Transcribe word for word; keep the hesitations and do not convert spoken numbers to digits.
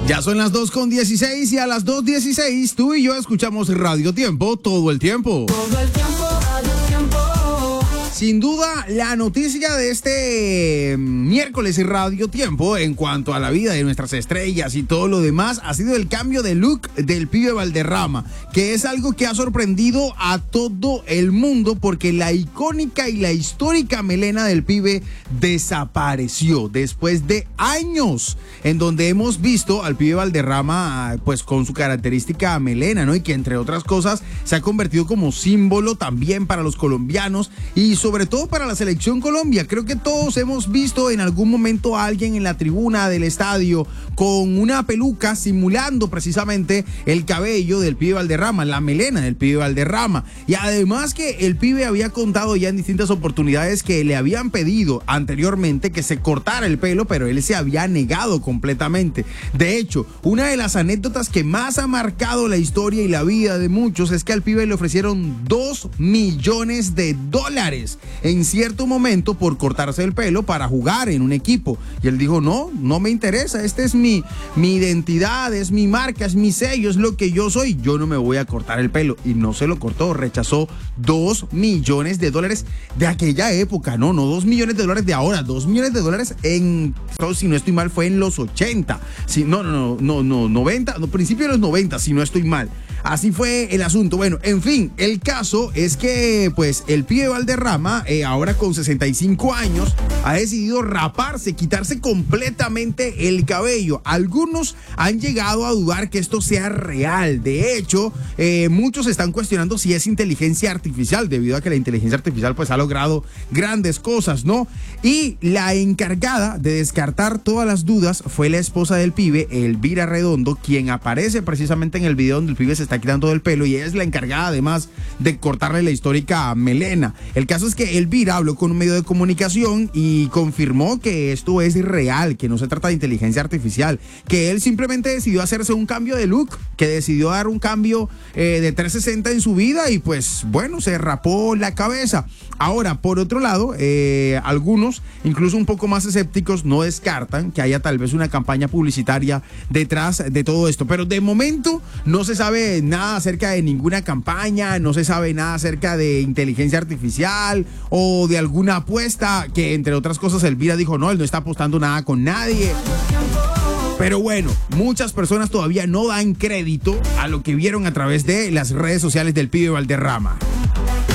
Ya son las dos con dieciséis y a las dos dieciséis tú y yo escuchamos Radio Tiempo todo el tiempo. Todo el tiempo, Radio Tiempo. Sin duda, la noticia de este miércoles en Radio Tiempo en cuanto a la vida de nuestras estrellas y todo lo demás ha sido el cambio de look del pibe Valderrama, que es algo que ha sorprendido a todo el mundo porque la icónica y la histórica melena del pibe desapareció después de años en donde hemos visto al pibe Valderrama pues con su característica melena, ¿no? Y que entre otras cosas se ha convertido como símbolo también para los colombianos y sobre todo para la selección Colombia. Creo que todos hemos visto en algún momento a alguien en la tribuna del estadio con una peluca simulando precisamente el cabello del pibe Valderrama, la melena del pibe Valderrama. Y además que el pibe había contado ya en distintas oportunidades que le habían pedido anteriormente que se cortara el pelo, pero él se había negado completamente. De hecho, una de las anécdotas que más ha marcado la historia y la vida de muchos es que al pibe le ofrecieron dos millones de dólares en cierto momento por cortarse el pelo para jugar en un equipo. Y él dijo, no, no me interesa, esta es mi, mi identidad, es mi marca, es mi sello, es lo que yo soy, yo no me voy a cortar el pelo. Y no se lo cortó, rechazó dos millones de dólares de aquella época, no, no dos millones de dólares de ahora, dos millones de dólares en, si no estoy mal, fue en los ochenta, si, no, no, no, no, no, noventa, no, principio de los noventa, si no estoy mal. Así fue el asunto. Bueno, en fin, el caso es que pues el pibe Valderrama, eh, ahora con sesenta y cinco años, ha decidido raparse, quitarse completamente el cabello. Algunos han llegado a dudar que esto sea real. De hecho, eh, muchos están cuestionando si es inteligencia artificial, debido a que la inteligencia artificial pues ha logrado grandes cosas, ¿no? Y la encargada de descartar todas las dudas fue la esposa del pibe, Elvira Redondo, quien aparece precisamente en el video donde el pibe se está quitando el pelo y ella es la encargada además de cortarle la histórica melena. El caso es que Elvira habló con un medio de comunicación y confirmó que esto es real, que no se trata de inteligencia artificial, que él simplemente decidió hacerse un cambio de look, que decidió dar un cambio eh, de trescientos sesenta en su vida y pues bueno, se rapó la cabeza. Ahora, por otro lado, eh, algunos, incluso un poco más escépticos, no descartan que haya tal vez una campaña publicitaria detrás de todo esto, pero de momento no se sabe nada acerca de ninguna campaña, no se sabe nada acerca de inteligencia artificial o de alguna apuesta, que entre otras cosas Elvira dijo no, él no está apostando nada con nadie. Pero bueno, muchas personas todavía no dan crédito a lo que vieron a través de las redes sociales del pibe Valderrama.